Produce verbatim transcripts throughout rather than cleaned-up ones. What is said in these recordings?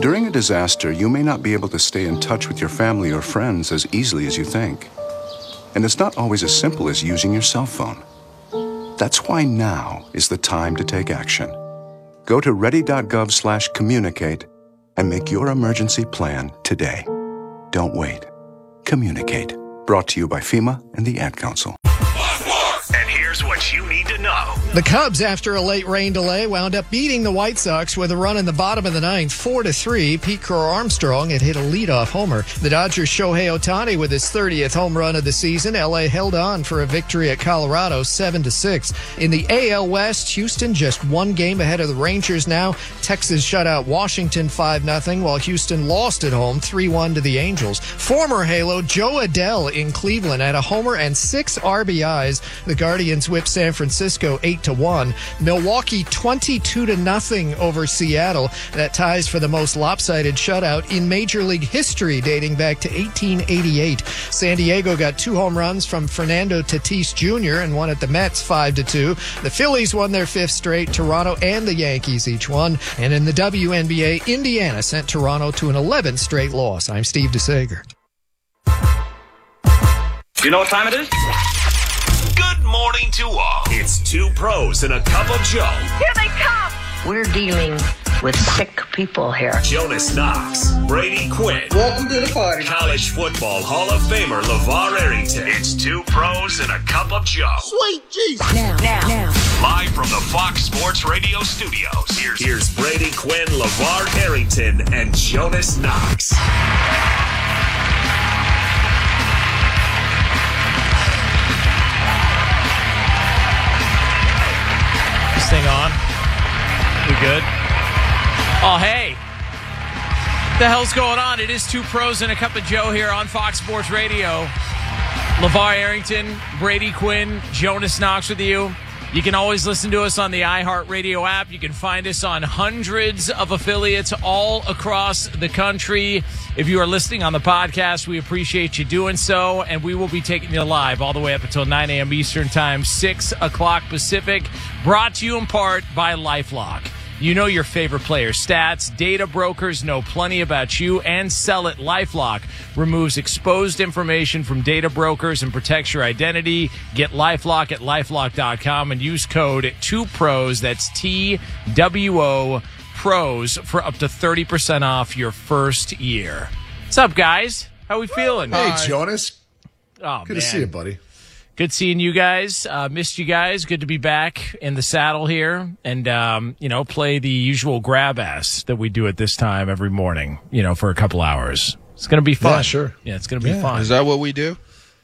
During a disaster, you may not be able to stay in touch with your family or friends as easily as you think. And it's not always as simple as using your cell phone. That's why now is the time to take action. Go to ready.gov slash communicate and make your emergency plan today. Don't wait. Communicate. Brought to you by FEMA and the Ad Council. And here's what you need to know. The Cubs, after a late rain delay, wound up beating the White Sox with a run in the bottom of the ninth, four to three. Pete Crow-Armstrong had hit a leadoff homer. The Dodgers' Shohei Ohtani with his thirtieth home run of the season. L A held on for a victory at Colorado, seven to six. In the A L West, Houston just one game ahead of the Rangers now. Texas shut out Washington five nothing, while Houston lost at home three one to the Angels. Former Halo Joe Adell in Cleveland had a homer and six R B Is. The Guardians whipped San Francisco eight to one. Milwaukee twenty-two to nothing over Seattle. That ties for the most lopsided shutout in Major League history, dating back to eighteen eighty-eight. San Diego got two home runs from Fernando Tatis Junior and won at the Mets five to two. The Phillies won their fifth straight. Toronto and the Yankees each won. And in the W N B A, Indiana sent Toronto to an eleventh straight loss. I'm Steve DeSager. Do you know what time it is? Good morning to all. It's two pros and a cup of Joe. Here they come. We're dealing with sick people here. Jonas Knox, Brady Quinn. Welcome to the party. College football Hall of Famer LeVar Arrington. It's two pros and a cup of Joe. Sweet Jesus. Now, now, now. Live from the Fox Sports Radio studios. Here's, here's Brady Quinn, LeVar Arrington, and Jonas Knox. Thing on. We good? Oh, hey. The hell's going on? It is two pros and a cup of Joe here on Fox Sports Radio. LeVar Arrington, Brady Quinn, Jonas Knox with you. You can always listen to us on the iHeartRadio app. You can find us on hundreds of affiliates all across the country. If you are listening on the podcast, we appreciate you doing so. And we will be taking you live all the way up until nine a.m. Eastern Time, six o'clock Pacific. Brought to you in part by LifeLock. You know your favorite players' stats. Data brokers know plenty about you and sell it. LifeLock removes exposed information from data brokers and protects your identity. Get LifeLock at LifeLock dot com and use code two pros. That's T W O pros for up to thirty percent off your first year. What's up, guys? How we feeling? Hey, Jonas. Oh, Good man. to see you, buddy. Good seeing you guys. Uh, missed you guys. Good to be back in the saddle here and, um, you know, play the usual grab ass that we do at this time every morning, you know, for a couple hours. It's going to be fun. Yeah, sure. Yeah, it's going to be Yeah. fun. Is that what we do?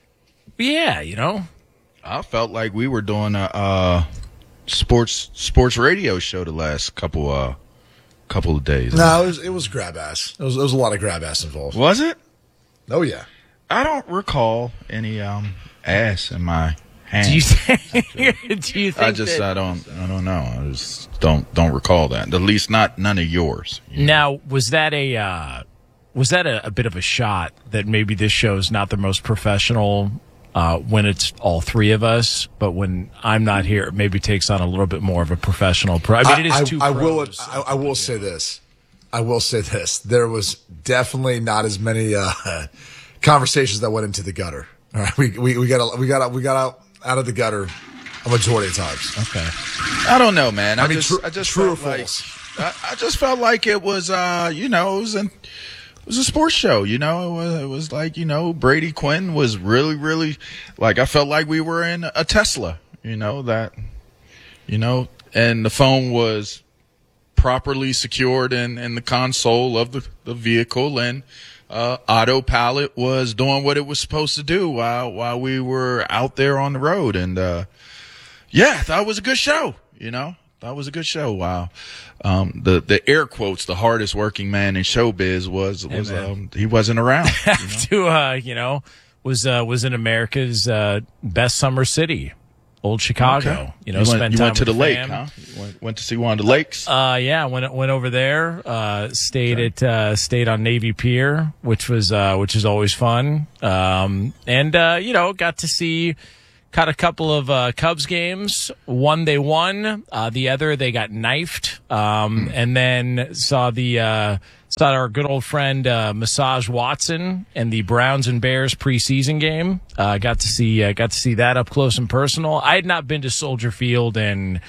Yeah, you know. I felt like we were doing a uh, sports sports radio show the last couple uh couple of days. No, it was it was grab ass. There was, there was a lot of grab ass involved. Was it? Oh yeah. I don't recall any um ass in my hand. Do you think? do you think I just that, I don't I don't know. I just don't don't recall that. At least not none of yours. You know? Now, was that a uh, was that a, a bit of a shot that maybe this show's not the most professional uh, when it's all three of us, but when I'm not here, it maybe takes on a little bit more of a professional. Pro- I mean, it is I, two. I, I will. pros, I, I will say this. I will say this. There was definitely not as many uh, conversations that went into the gutter. All right, we we we got we got we got out out of the gutter a majority of times. Okay. I don't know, man. I, I mean, just true, I just true or felt like false? I, I just felt like it was uh you know it was an it was a sports show. You know, it was it was like you know Brady Quinn was really really like I felt like we were in a Tesla. You know that, you know, and the phone was properly secured in in the console of the the vehicle and. Uh, autopilot was doing what it was supposed to do while while we were out there on the road, and uh, yeah, I thought it was a good show. You know, thought it was a good show. Wow, um, the the air quotes, the hardest working man in showbiz was was Hey, um, he wasn't around. You know? to uh, you know, was uh, was in America's uh, best summer city. Old Chicago, Okay. you know, you went, spent you time went to with the lake, fam. huh? You went, went to see one of the lakes. Uh, yeah, went went over there. Uh, stayed at uh, stayed on Navy Pier, which was uh, which is always fun. Um, and uh, you know, got to see, caught a couple of uh, Cubs games. One they won, uh, the other they got knifed. Um, and then saw the uh, Saw our good old friend uh, Massage Watson and the Browns and Bears preseason game. Uh, got to see uh, got to see that up close and personal. I had not been to Soldier Field in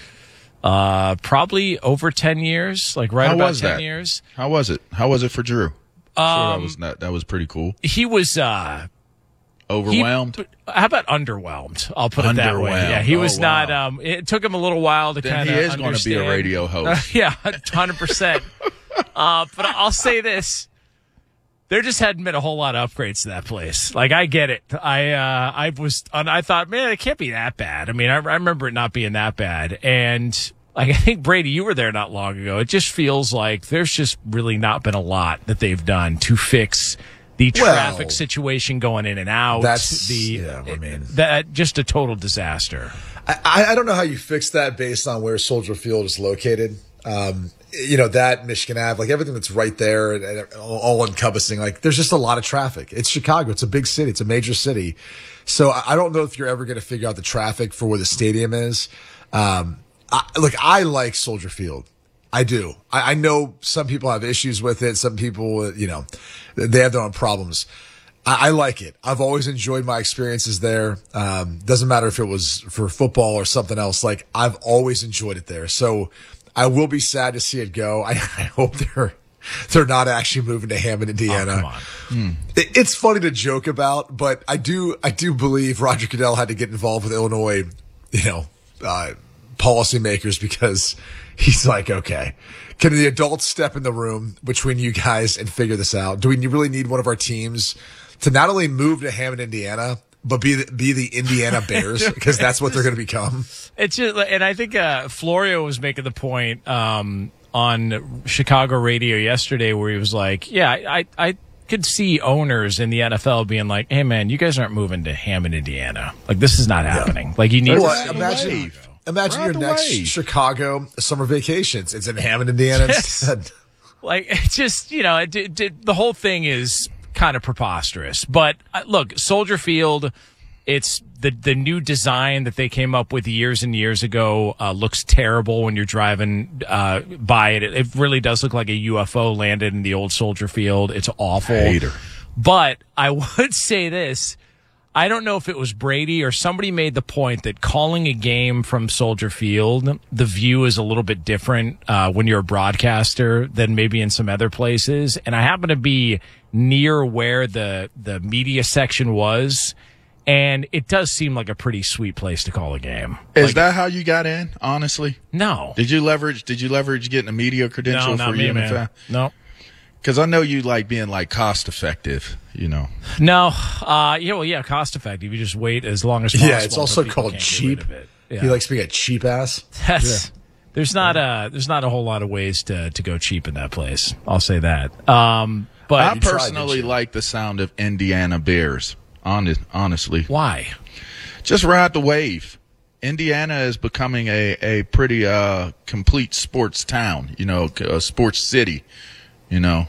uh, probably over ten years, like right How about was ten that? years. How was it? How was it for Drew? Um, sure that was not, that was pretty cool. He was uh, Overwhelmed. He, how about underwhelmed? I'll put it that way. Underwhelmed. Yeah, he was Oh, not. wow. Um, it took him a little while to Then kind of. he is going to be a radio host. yeah, hundred percent. Uh, but I'll say this. There just hadn't been a whole lot of upgrades to that place. Like, I get it. I uh, I was, and I thought, man, it can't be that bad. I mean, I, I remember it not being that bad. And, like, I think, Brady, you were there not long ago. It just feels like there's just really not been a lot that they've done to fix the traffic Well, situation going in and out. that's- the yeah, I mean- that just a total disaster. I, I don't know how you fix that based on where Soldier Field is located. Um, you know, that Michigan Ave, like everything that's right there and, and all, all encompassing, like there's just a lot of traffic. It's Chicago. It's a big city. It's a major city. So I, I don't know if you're ever going to figure out the traffic for where the stadium is. Um, I, look, I like Soldier Field. I do. I, I know some people have issues with it. Some people, you know, they have their own problems. I, I like it. I've always enjoyed my experiences there. Um, doesn't matter if it was for football or something else. Like, I've always enjoyed it there. So I will be sad to see it go. I, I hope they're they're not actually moving to Hammond, Indiana. Oh, come on. Hmm. It, it's funny to joke about, but I do I do believe Roger Goodell had to get involved with Illinois, you know, uh, policymakers, because he's like, okay, can the adults step in the room between you guys and figure this out? Do we really need one of our teams to not only move to Hammond, Indiana, but be the, be the Indiana Bears, because that's what they're going to become? It's just, and I think uh, Florio was making the point um, on Chicago radio yesterday, where he was like, "Yeah, I, I could see owners in the N F L being like, hey man, you guys aren't moving to Hammond, Indiana. Like, this is not happening. Like, you need Well, to imagine, wave. imagine Ride your the next wave. Chicago summer vacations. It's in Hammond, Indiana instead. Like, it's just, you know, it, it, it, the whole thing is kind of preposterous. But uh, look, Soldier Field, it's the the new design that they came up with years and years ago uh, looks terrible when you're driving uh, by it. It really does look like a U F O landed in the old Soldier Field. It's awful. Hater. But I would say this. I don't know if it was Brady or somebody made the point that calling a game from Soldier Field, the view is a little bit different uh, when you're a broadcaster than maybe in some other places. And I happen to be near where the, the media section was, and it does seem like a pretty sweet place to call a game. Is Like, that how you got in? Honestly, no? did you leverage? Did you leverage getting a media credential No, for not me, you? man. No. Because I know you like being like cost effective. You know. No, uh, yeah, well, yeah, cost effective. You just wait as long as possible. Yeah, it's also until people called can't get cheap. rid of it. Yeah. He likes being a cheap ass. That's, there's not a there's not a whole lot of ways to, to go cheap in that place. I'll say that. Um, but I you tried, personally didn't you? like the sound of Indiana Bears. Honest, honestly, why? just ride the wave. Indiana is becoming a, a pretty uh, complete sports town, you know, a sports city, you know.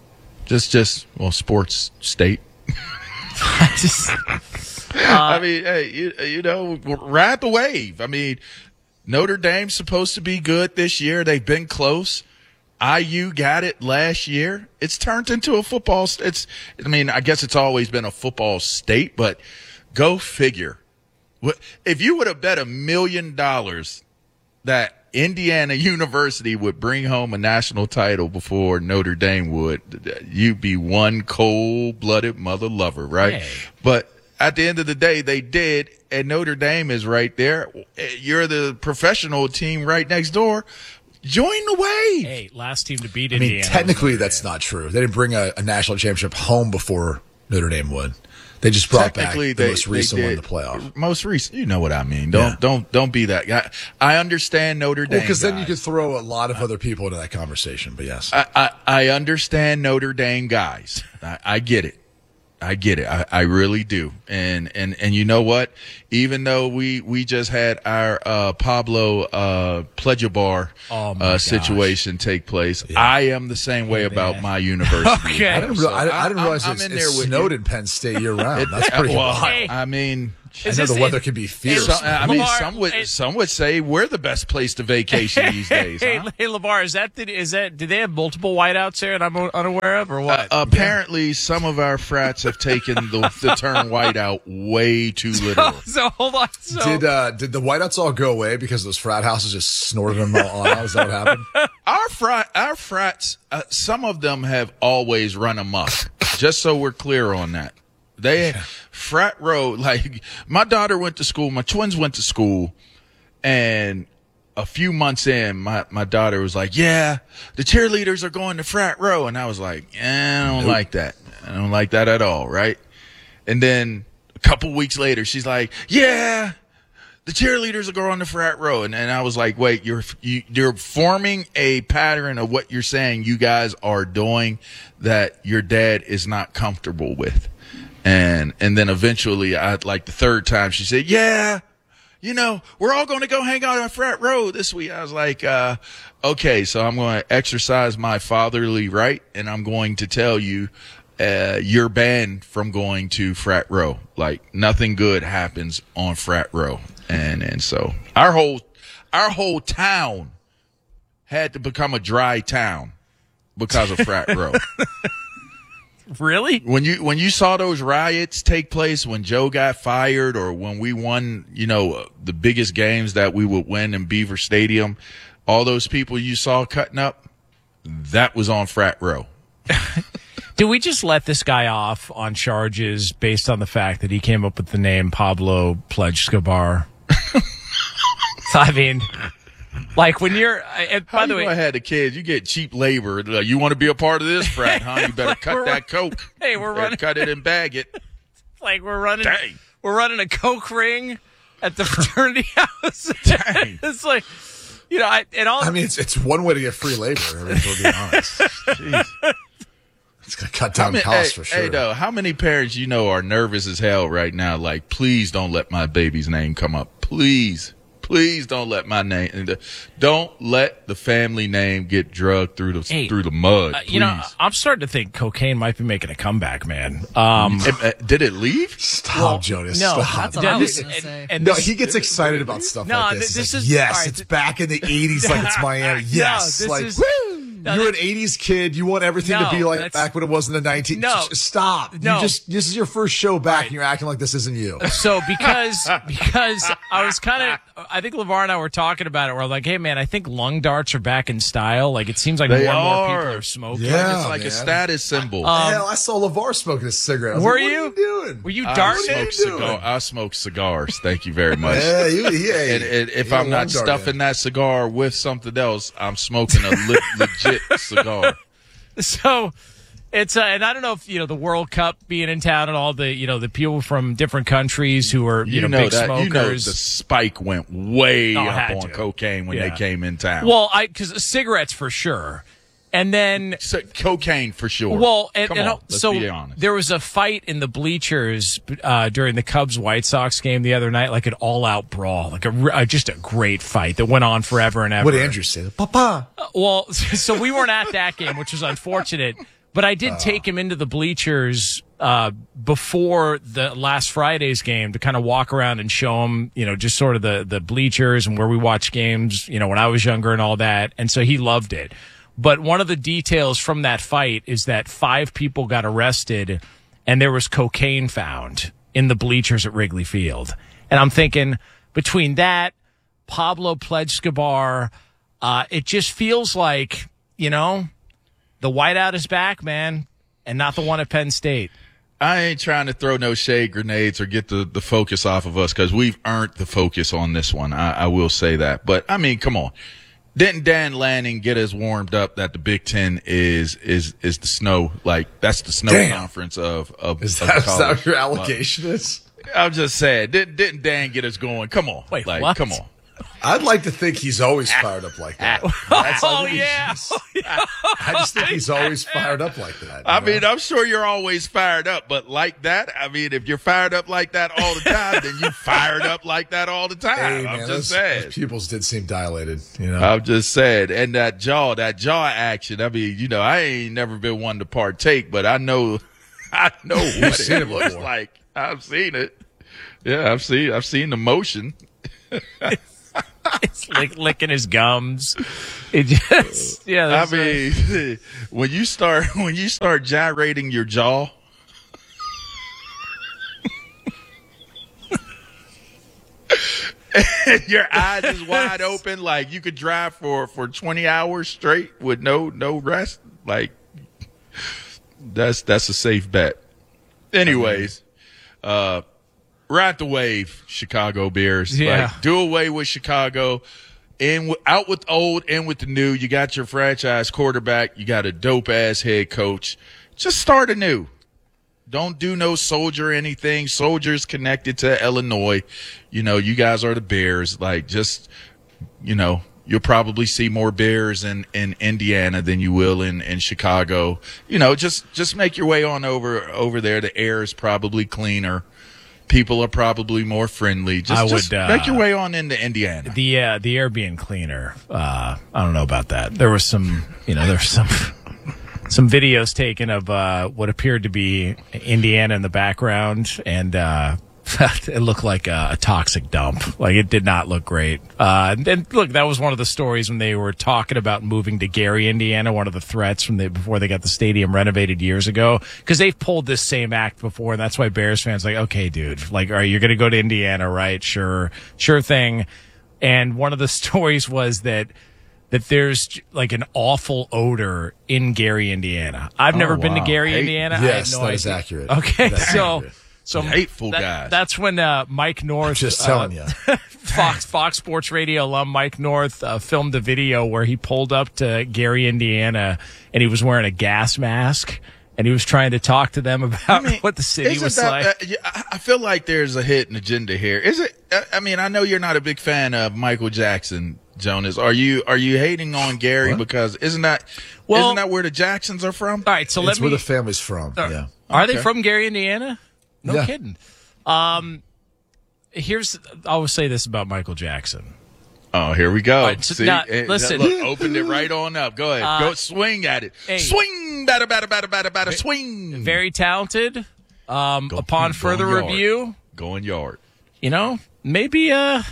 Just, just well, sports state. Just, I mean, hey, you, you know, ride the wave. I mean, Notre Dame's supposed to be good this year. They've been close. I U got it last year. It's turned into a football. St- it's, I mean, I guess it's always been a football state, but go figure. What- If you would have bet a million dollars that Indiana University would bring home a national title before Notre Dame would, you'd be one cold-blooded mother lover, right? Hey. But at the end of the day, they did, and Notre Dame is right there. You're the professional team right next door. Join the wave. hey, last team to beat I mean, Indiana. technically, that's not true. They didn't bring a, a national championship home before Notre Dame would. They just brought back the they, most recent they one in did. the playoff. Most recent, you know what I mean. Don't Yeah. don't don't be that guy. I understand Notre Dame. Well, because then you guys. could throw a lot of other people into that conversation. But yes, I, I, I understand Notre Dame guys. I, I get it. I get it. I, I really do. And, and, and you know what? Even though we, we just had our, uh, Pablo, uh, Plejabar, Oh, my uh, gosh. situation take place, I am the same way about my university. Okay. I didn't, So real, I, I didn't I'm- realize I'm it's, in it's there with snowed you. in Penn State year round. That's pretty well, wild. I mean, I know this, the weather it, can be fierce. So, I mean, Lamar, some would it, some would say we're the best place to vacation these days. Hey, Huh? hey, LeVar, is that the, is that? Do they have multiple whiteouts there that I'm unaware of, or what? Uh, apparently, some of our frats have taken the, the term whiteout way too literal. so, so hold on. So, Did uh, did the whiteouts all go away because those frat houses just snorted them all on? Is that what happened? Our frat, our frats, uh, some of them have always run amok. Just so we're clear on that, they yeah. frat row. Like my daughter went to school, my twins went to school, and a few months in, my my daughter was like, "Yeah, the cheerleaders are going to frat row," and I was like, eh, "I don't nope. like that. I don't like that at all." Right? And then a couple weeks later, she's like, "Yeah, the cheerleaders are going to frat row," and and I was like, "Wait, you're you, you're forming a pattern of what you're saying you guys are doing that your dad is not comfortable with," and and then eventually, I like the third time, she said, "Yeah, you know, we're all going to go hang out on frat row this week." I was like, uh, "Okay, so I'm going to exercise my fatherly right, and I'm going to tell you." Uh, you're banned from going to frat row. Like nothing good happens on frat row. And and so our whole our whole town had to become a dry town because of frat row. Really? When you when you saw those riots take place when Joe got fired or when we won, you know, the biggest games that we would win in Beaver Stadium, all those people you saw cutting up, that was on frat row. Do we just let this guy off on charges based on the fact that he came up with the name Pablo Pledge-Escobar? I mean, like when you're, and by How the you way, gonna have the kids, you get cheap labor. Like, you want to be a part of this frat, huh? You better cut that coke. Hey, we're running, cut it and bag it. Like we're running, Dang. we're running a coke ring at the fraternity house. Dang. It's like, you know, I and all. I mean, it's it's one way to get free labor. I mean, we'll be honest. Jeez. It's gonna cut down many, costs hey, for sure. Hey, though, how many parents you know are nervous as hell right now? Like, please don't let my baby's name come up. Please, please don't let my name. Don't let the family name get drugged through the hey, through the mud. Uh, you know, I'm starting to think cocaine might be making a comeback, man. Um, it, uh, did it leave? Stop, well, Jonas. No, Stop. That's what no, I was this, gonna and, say. and No, this, he gets excited about stuff No, like this. this He's like, is- yes, all right, it's th- back in the eighties like it's Miami. Yes, this like is- woo! No, You're that- an eighties kid. You want everything No, to be like that's- back when it was in the nineteen. No. Stop. No. You just this is your first show back, Right. and you're acting like this isn't you. So because because I was kind of I think LeVar and I were talking about it. We're like, hey man, I think lung darts are back in style. Like it seems like They more and more are. people are smoking. Yeah. It's like man. a status symbol. Um, Hell, I saw LeVar smoking a cigarette. I was Were like, what you? Are you doing? Were you I darting? smoke What are you cigar. doing? I smoke cigars. Thank you very much. Yeah, you, yeah. And, and if You're I'm a not lung dart stuffing man. that cigar with something else, I'm smoking a le- legit cigar. So it's uh, and I don't know if you know the World Cup being in town and all the you know the people from different countries who are you, You, know, know big that. smokers. You know the spike went way Oh, it up had on to. cocaine when Yeah. they came in town. Well, I because cigarettes for sure, and then So, cocaine for sure. well, and, Come and on, let's so be honest. there was a fight in the bleachers uh, during the Cubs White Sox game the other night, like an all out brawl, like a re- uh, just a great fight that went on forever and ever. What did Andrew say? Papa. Uh, well, so we weren't at that game, which was unfortunate. But I did take him into the bleachers uh, before the last Friday's game to kind of walk around and show him, you know, just sort of the, the bleachers and where we watch games, you know, when I was younger and all that. And so he loved it. But one of the details from that fight is that five people got arrested and there was cocaine found in the bleachers at Wrigley Field. And I'm thinking between that, Pablo Pledge-Escobar, uh, it just feels like, you know, the whiteout is back, man, and not the one at Penn State. I ain't trying to throw no shade grenades or get the, the focus off of us because we've earned the focus on this one. I, I will say that. But, I mean, come on. Didn't Dan Lanning get us warmed up that the Big Ten is is is the snow, like, that's the snow Damn. conference of, of, Is of that, is college. that what your allegation is? I'm just saying, didn't, didn't Dan get us going? Come on. Wait, like, what? Come on. I'd like to think he's always fired up like that. That's Oh, I think yeah. he's- I just think he's always fired up like that. I you mean, know? I'm sure you're always fired up, but like that, I mean, if you're fired up like that all the time, then you fired up like that all the time. hey, I'm man, just those, saying. those pupils did seem dilated. You know, I'm just saying. And that jaw, that jaw action, I mean, you know, I ain't never been one to partake, but I know, I know what seen it it looks before. like. I've seen it. Yeah, I've seen I've seen the motion. It's like licking his gums. It just yeah. I there's mean, when you start when you start gyrating your jaw, and your eyes is wide open, like you could drive for, for twenty hours straight with no no rest. Like that's that's a safe bet. Anyways, uh, ride the wave, Chicago Bears. Yeah. Like, do away with Chicago. In w- out with old, in with the new. You got your franchise quarterback. You got a dope ass head coach. Just start anew. Don't do no soldier anything. Soldiers connected to Illinois. You know, you guys are the Bears. Like, just, you know, you'll probably see more Bears in, in Indiana than you will in, in Chicago. You know, just just make your way on over over there. The air is probably cleaner. People are probably more friendly. Just, I would, just uh, make your way on into Indiana. The uh, the air being cleaner. Uh, I don't know about that. There was some, you know, there's some some videos taken of uh, what appeared to be Indiana in the background, and uh, it looked like a, a toxic dump. Like, it did not look great. Uh, and, and look, that was one of the stories when they were talking about moving to Gary, Indiana. One of the threats from the before they got the stadium renovated years ago, because they've pulled this same act before, and that's why Bears fans are like, okay, dude, like, all right, you're going to go to Indiana, right? Sure, sure thing. And one of the stories was that that there's like an awful odor in Gary, Indiana. I've Oh, never been to wow. Gary, Hey, Indiana. I yes, have no that is idea. accurate. Okay, That's so. accurate. So hateful that, guys. That's when uh, Mike North, Just uh, telling you. Fox Fox Sports Radio alum Mike North uh, filmed a video where he pulled up to Gary, Indiana, and he was wearing a gas mask, and he was trying to talk to them about I mean, what the city isn't was that, like. uh, yeah, I I feel like there's a hidden agenda here. Is it? uh, I mean, I know you're not a big fan of Michael Jackson, Jonas. Are you? Are you hating on Gary What? because isn't that? Well- isn't that where the Jacksons are from? All right, so It's let where me. the family's from. Uh, yeah. Are they Okay. from Gary, Indiana? No Yeah. kidding. Um, here's I always say this about Michael Jackson. Oh, here we go. All right, so See, now, Eh, listen. look, opened it right on up. Go ahead, Uh, go swing at it. hey. Swing, batter, batter, batter, batter, batter, swing. Very talented. Um, Go- upon going further yard. review, Going yard. you know, maybe uh,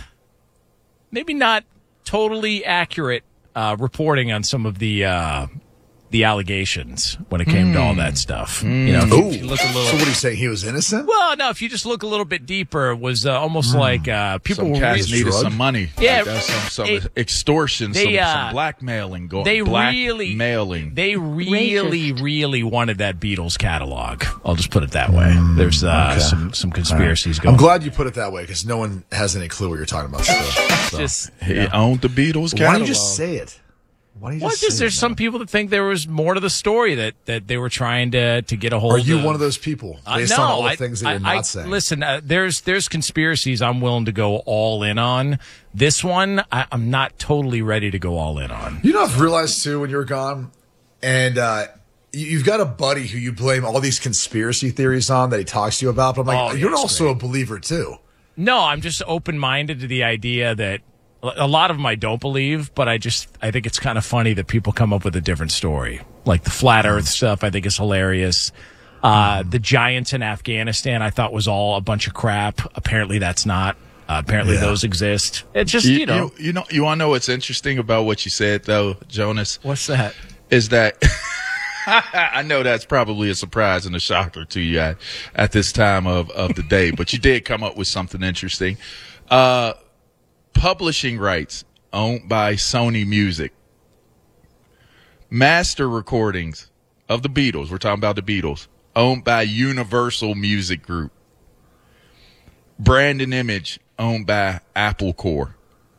maybe not totally accurate uh, reporting on some of the uh, the allegations when it came to all that stuff. You know, if you, Ooh. if you look a So little. what are you saying? He was innocent? Well, no, if you just look a little bit deeper, it was uh, almost like uh, people Some were cats really, needed drug? some money. Yeah, Like, uh, some, some it- extortion, they, some, uh, some blackmailing going. they really blackmailing. They really, really wanted that Beatles catalog. I'll just put it that way. There's uh, okay. some some conspiracies going. I'm glad you put it that way because no one has any clue what you're talking about still. So. Just He owned the Beatles catalog. Why don't you just say it? Why don't you well, just just say there's it, some man? people that think there was more to the story that, that they were trying to to get a hold Are of. you one of those people Uh, based no, on all the I- things that I- you're not I- saying? Listen, uh, there's there's conspiracies I'm willing to go all in on. This one, I, I'm not totally ready to go all in on. You know, I've realized too when you're gone, and uh, you- you've got a buddy who you blame all these conspiracy theories on that he talks to you about. But I'm like, Oh, yeah, you're it's also a believer too. No, I'm just open minded to the idea that a lot of them I don't believe, but I just I think it's kind of funny that people come up with a different story, like the flat Earth stuff. I think is hilarious. Uh, the giants in Afghanistan, I thought was all a bunch of crap. Apparently, that's not. Uh, apparently, Yeah. those exist. It just you, You, know you, you know, you want to know what's interesting about what you said, though, Jonas? what's that? Is that I know that's probably a surprise and a shocker to you at, at this time of, of the day, but you did come up with something interesting. Uh, publishing rights owned by Sony Music. Master recordings of the Beatles. We're talking about the Beatles. Owned by Universal Music Group. Brand and image owned by Apple Corps.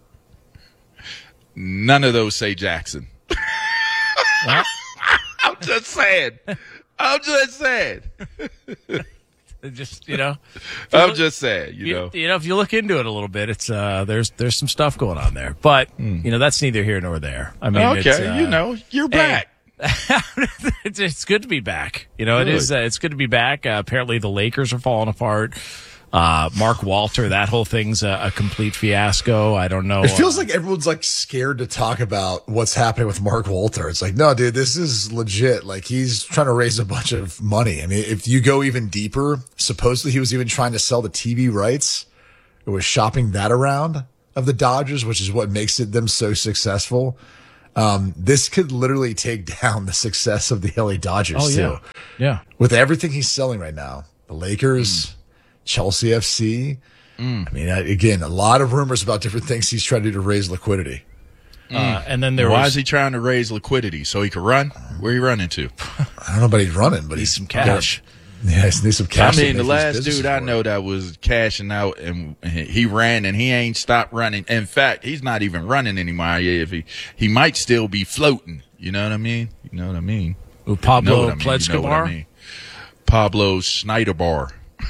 None of those say Jackson. Well, I'm just saying. I'm just saying. just you know, I'm just saying, you, you, know. you know, if you look into it a little bit, it's uh, there's there's some stuff going on there, but you know, that's neither here nor there. I mean, Okay, it's, uh, you know, you're back. it's, it's good to be back. You know, it Good. is. Uh, it's good to be back. Uh, apparently, the Lakers are falling apart. Uh, Mark Walter, that whole thing's a, a complete fiasco. I don't know. It feels uh, like everyone's like scared to talk about what's happening with Mark Walter. It's like, no, dude, this is legit. Like he's trying to raise a bunch of money. I mean, if you go even deeper, supposedly he was even trying to sell the T V rights. It was shopping that around of the Dodgers, which is what makes it them so successful. Um, this could literally take down the success of the L A Dodgers oh, yeah. too. Yeah. With everything he's selling right now, the Lakers, mm. Chelsea F C. Mm. I mean, again, a lot of rumors about different things he's trying to do to raise liquidity. Uh, and then there Why was, is he trying to raise liquidity? So he can run? Where are you running to? I don't know about he's running, but he's some cash. Yeah, he needs some cash. I mean, the last dude I know that was cashing out, and he ran, and he ain't stopped running. In fact, he's not even running anymore. If he he might still be floating. You know what I mean? You know what I mean? Ooh, Pablo you know I mean. Pledgebar. You know I mean. Pablo Schneiderbar.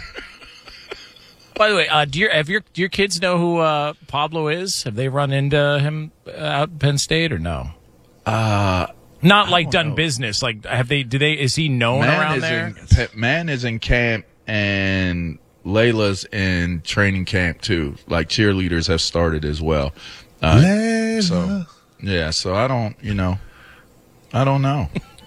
By the way, uh, do your have your do your kids know who uh, Pablo is? Have they run into him out in Penn State or no? Uh Not like done know. business. Like, have they? Do they? Is he known man around is there? In, man is in camp, and Layla's in training camp too. Like cheerleaders have started as well. Uh, Layla. So yeah, so I don't, you know, I don't know.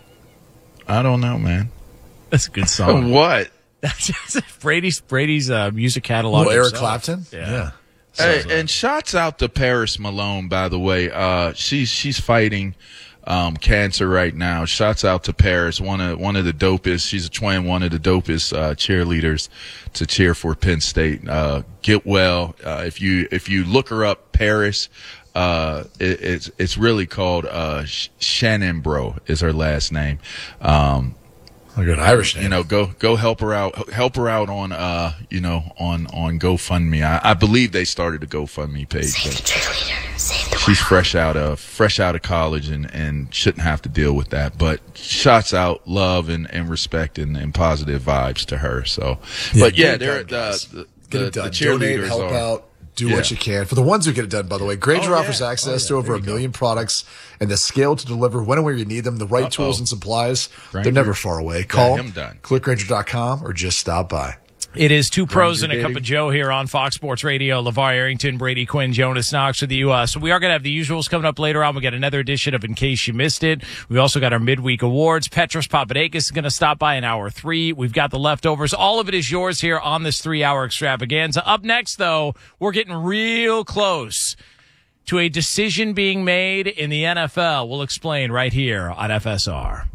I don't know, man. That's a good song. What? That's just Brady's Brady's uh, music catalog. Well, Eric himself. Clapton. Yeah. yeah. Hey, so, and shouts out to Paris Malone, by the way. Uh, she's she's fighting um, cancer right now. Shouts out to Paris, one of one of the dopest. She's a twin, one of the dopest uh, cheerleaders to cheer for Penn State. Uh, get well. Uh, if you if you look her up, Paris. Uh, it, it's it's really called uh, Shannon Bro is her last name. Um, A good Irish name. You know, go go help her out. Help her out on uh, you know, on on GoFundMe. I, I believe they started a GoFundMe page. Save the cheerleader. Save the She's world. fresh out of fresh out of college and, and shouldn't have to deal with that. But shots out, love and, and respect and, and positive vibes to her. So, Yeah, but yeah, get it they're done, the, guys. the, Get the, it done. the cheerleaders Donate, help are, out. Do Yeah. what you can. For the ones who get it done, by the way, Grainger Oh, yeah. offers access Oh, yeah. to over There a you go. million products and the scale to deliver when and where you need them, the right Uh-oh. tools and supplies. Grainger. They're never far away. Call, him done. click Grainger dot com, or just stop by. It is two pros and a Grindr cup of Joe here on Fox Sports Radio. LeVar Arrington, Brady Quinn, Jonas Knox with you. Uh, so we are going to have the usuals coming up later on. We got another edition of In Case You Missed It. We also got our midweek awards. Petros Papadakis is going to stop by in hour three. We've got the leftovers. All of it is yours here on this three-hour extravaganza. Up next, though, we're getting real close to a decision being made in the N F L. We'll explain right here on F S R.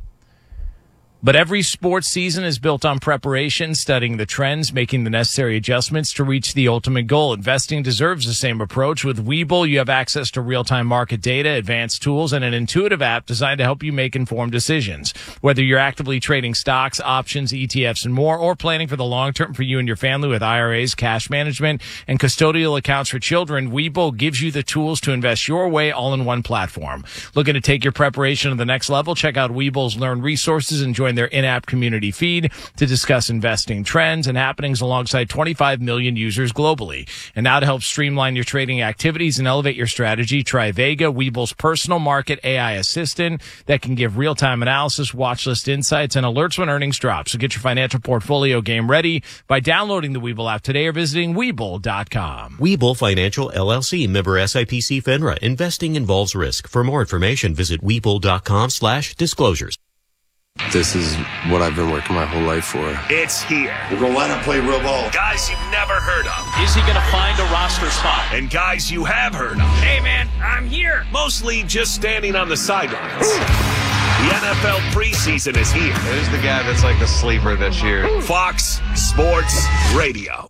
But every sports season is built on preparation, studying the trends, making the necessary adjustments to reach the ultimate goal. Investing deserves the same approach. With Webull, you have access to real-time market data, advanced tools, and an intuitive app designed to help you make informed decisions. Whether you're actively trading stocks, options, E T Fs, and more, or planning for the long term for you and your family with I R As, cash management, and custodial accounts for children, Webull gives you the tools to invest your way all in one platform. Looking to take your preparation to the next level? Check out Webull's Learn resources and join their in-app community feed to discuss investing trends and happenings alongside twenty-five million users globally. And now to help streamline your trading activities and elevate your strategy, try Vega, Webull's personal market A I assistant that can give real-time analysis, watch list insights, and alerts when earnings drop. So get your financial portfolio game ready by downloading the Webull app today or visiting Webull dot com. Webull Financial, L L C, member S I P C FINRA. Investing involves risk. For more information, visit Webull dot com slash disclosures. This is what I've been working my whole life for. It's here. We're going to line up, play real ball. Guys you've never heard of. Is he going to find a roster spot? And guys you have heard of. Hey, man, I'm here. Mostly just standing on the sidelines. The N F L preseason is here. Who's the guy that's like the sleeper this year? Fox Sports Radio.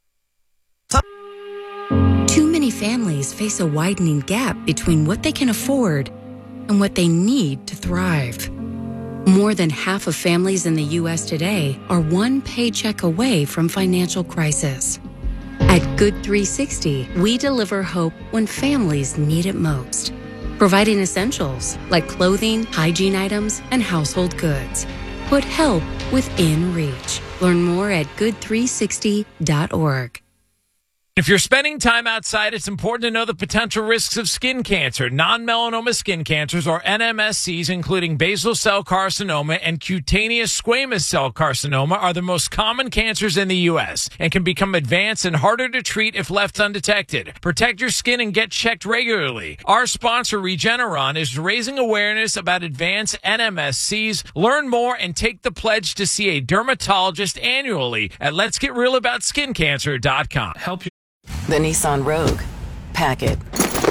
Too many families face a widening gap between what they can afford and what they need to thrive. More than half of families in the U S today are one paycheck away from financial crisis. At Good three sixty, we deliver hope when families need it most, providing essentials like clothing, hygiene items, and household goods. Put help within reach. Learn more at good three sixty dot org. If you're spending time outside, it's important to know the potential risks of skin cancer. Non-melanoma skin cancers, or N M S Cs, including basal cell carcinoma and cutaneous squamous cell carcinoma, are the most common cancers in the U S and can become advanced and harder to treat if left undetected. Protect your skin and get checked regularly. Our sponsor, Regeneron, is raising awareness about advanced N M S Cs. Learn more and take the pledge to see a dermatologist annually at lets get real about skin cancer dot com. Help you. The Nissan Rogue. Pack it.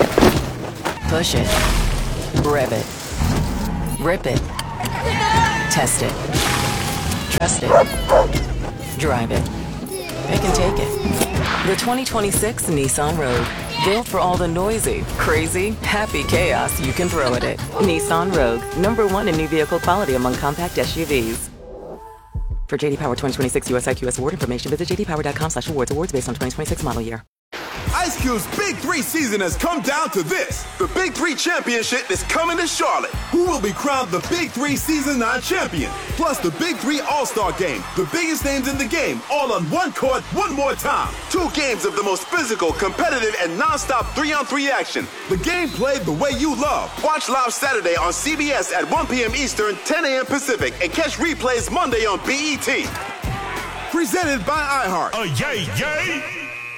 Push it. Rev it. Rip it. Test it. Trust it. Drive it. Pick and take it. The twenty twenty-six Nissan Rogue. Built for all the noisy, crazy, happy chaos you can throw at it. Nissan Rogue. Number one in new vehicle quality among compact S U Vs. For J D Power twenty twenty-six U S I Q S award information, visit j d power dot com slash awards. Awards based on twenty twenty-six model year. Ice Cube's Big Three season has come down to this. The Big Three Championship is coming to Charlotte. Who will be crowned the Big Three Season nine champion? Plus the Big Three All-Star Game. The biggest names in the game, all on one court, one more time. Two games of the most physical, competitive, and non-stop three-on-three action. The game played the way you love. Watch live Saturday on C B S at one p.m. Eastern, ten a.m. Pacific, and catch replays Monday on B E T. Presented by iHeart. Oh, yay, yay!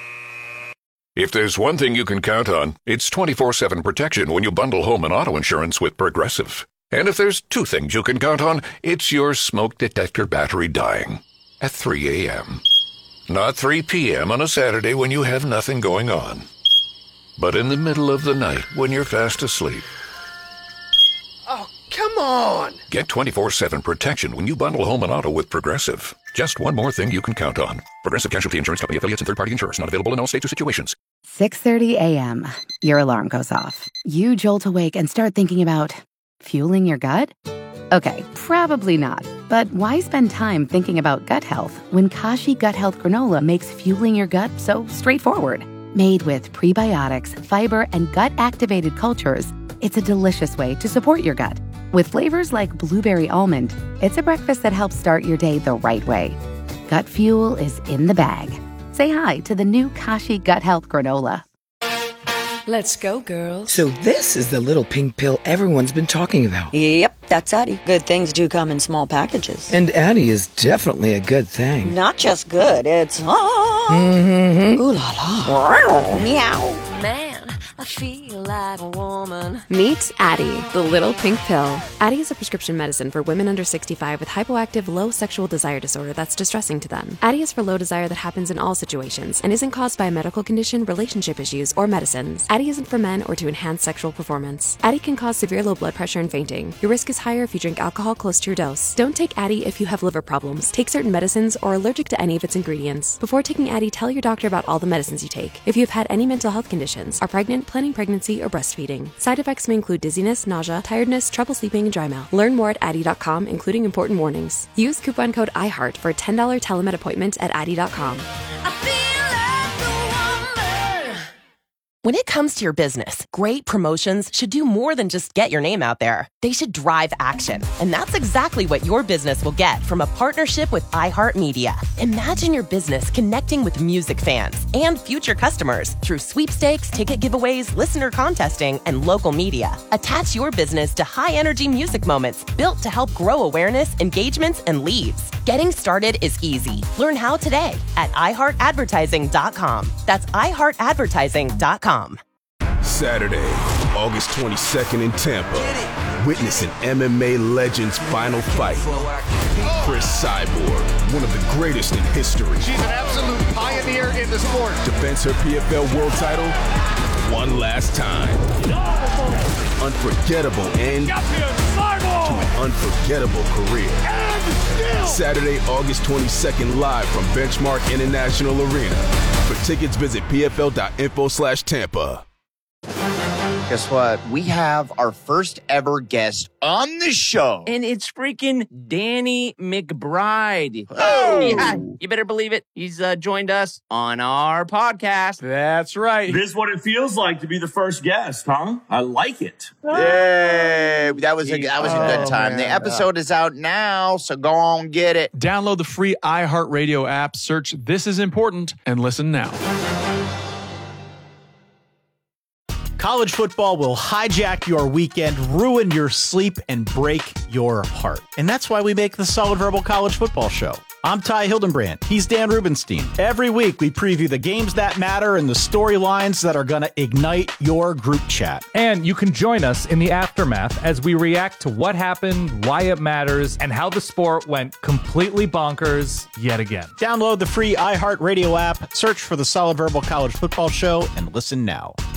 If there's one thing you can count on, it's twenty-four seven protection when you bundle home and auto insurance with Progressive. And if there's two things you can count on, it's your smoke detector battery dying at three a.m. Not three p.m. on a Saturday when you have nothing going on, but in the middle of the night when you're fast asleep. Oh, come on! Get twenty-four seven protection when you bundle home and auto with Progressive. Just one more thing you can count on. Progressive Casualty Insurance Company, affiliates, and third-party insurers. Not available in all states or situations. six thirty a.m. Your alarm goes off. You jolt awake and start thinking about fueling your gut? Okay, probably not. But why spend time thinking about gut health when Kashi Gut Health Granola makes fueling your gut so straightforward? Made with prebiotics, fiber, and gut-activated cultures, it's a delicious way to support your gut. With flavors like blueberry almond, it's a breakfast that helps start your day the right way. Gut fuel is in the bag. Say hi to the new Kashi Gut Health Granola. Let's go, girls. So this is the little pink pill everyone's been talking about. Yep, that's Addie. Good things do come in small packages. And Addie is definitely a good thing. Not just good, it's ah. Mm-hmm. Ooh la la. Meow. Man, I feel like a woman. Meet Addie, the little pink pill. Addie is a prescription medicine for women under sixty-five with hypoactive low sexual desire disorder that's distressing to them. Addie is for low desire that happens in all situations and isn't caused by a medical condition, relationship issues, or medicines. Addie isn't for men or to enhance sexual performance. Addie can cause severe low blood pressure and fainting. Your risk is higher if you drink alcohol close to your dose. Don't take Addie if you have liver problems, take certain medicines, or are allergic to any of its ingredients. Before taking Addie, tell your doctor about all the medicines you take. If you have had any mental health conditions, are pregnant, planning pregnancy, or breastfeeding. Side effects may include dizziness, nausea, tiredness, trouble sleeping, and dry mouth. Learn more at Addie dot com, including important warnings. Use coupon code iHeart for a ten dollars telemed appointment at Addie dot com. When it comes to your business, great promotions should do more than just get your name out there. They should drive action. And that's exactly what your business will get from a partnership with iHeartMedia. Imagine your business connecting with music fans and future customers through sweepstakes, ticket giveaways, listener contesting, and local media. Attach your business to high-energy music moments built to help grow awareness, engagements, and leads. Getting started is easy. Learn how today at i heart advertising dot com. That's i heart advertising dot com. Saturday, August twenty-second in Tampa. Witness an M M A legend's final fight. Chris Cyborg, one of the greatest in history. She's an absolute pioneer in the sport. Defends her P F L world title one last time. Unforgettable end to an unforgettable career. Saturday, August twenty-second, live from Benchmark International Arena. For tickets, visit p f l dot info slash Tampa. Guess what? We have our first ever guest on the show. And it's freaking Danny McBride. Oh! Yeah, you better believe it. He's uh, joined us on our podcast. That's right. This is what it feels like to be the first guest, huh? I like it. Yay! That was a, that was a good time. Oh, the episode is out now, so go on, get it. Download the free iHeartRadio app, search This Is Important, and listen now. College football will hijack your weekend, ruin your sleep, and break your heart. And that's why we make the Solid Verbal College Football Show. I'm Ty Hildenbrand. He's Dan Rubenstein. Every week, we preview the games that matter and the storylines that are going to ignite your group chat. And you can join us in the aftermath as we react to what happened, why it matters, and how the sport went completely bonkers yet again. Download the free iHeartRadio app, search for the Solid Verbal College Football Show, and listen now.